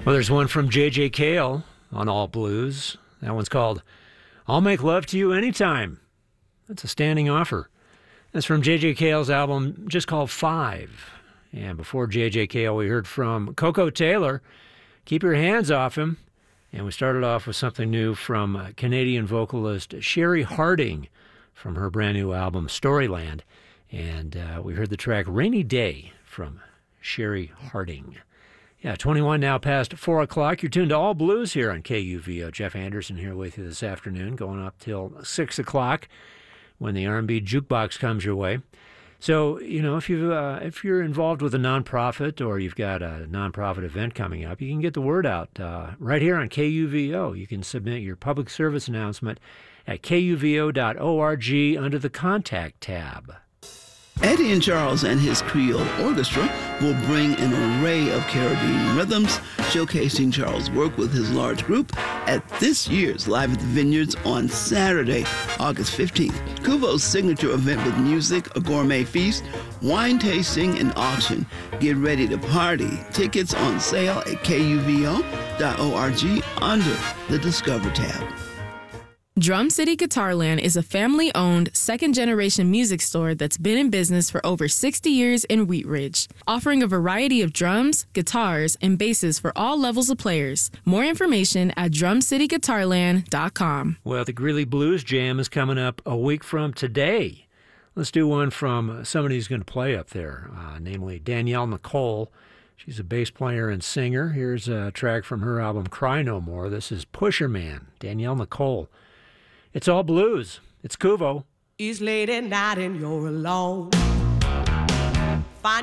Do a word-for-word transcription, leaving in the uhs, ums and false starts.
Well, there's one from J J. Cale on All Blues. That one's called I'll Make Love to You Anytime. That's a standing offer. That's from J J. Cale's album just called Five. And before J J. Cale, we heard from Coco Taylor, Keep Your Hands Off Him. And we started off with something new from uh, Canadian vocalist Sherry Harding from her brand new album Storyland. And uh, we heard the track Rainy Day from Sherry Harding. Yeah, twenty-one now past four o'clock. You're tuned to All Blues here on K U V O. Jeff Anderson here with you this afternoon, going up till six o'clock when the R and B Jukebox comes your way. So, you know, if, you uh, if you're involved with a nonprofit or you've got a nonprofit event coming up, you can get the word out uh, right here on K U V O. You can submit your public service announcement at K U V O dot org under the Contact tab. Eddie and Charles and his Creole Orchestra will bring an array of Caribbean rhythms, showcasing Charles' work with his large group at this year's Live at the Vineyards on Saturday, August fifteenth. Kuvo's signature event with music, a gourmet feast, wine tasting, and auction. Get ready to party. Tickets on sale at K U V O dot org under the Discover tab. Drum City Guitarland is a family-owned, second-generation music store that's been in business for over sixty years in Wheat Ridge, offering a variety of drums, guitars, and basses for all levels of players. More information at drum city guitarland dot com. Well, the Greeley Blues Jam is coming up a week from today. Let's do one from somebody who's going to play up there, uh, namely Danielle Nicole. She's a bass player and singer. Here's a track from her album Cry No More. This is Pusher Man, Danielle Nicole. It's all blues. It's Kuvo. It's late at night and you're alone.